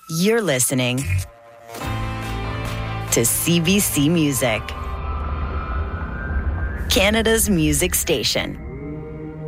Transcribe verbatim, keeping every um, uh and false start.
You're listening to C B C Music, Canada's music station.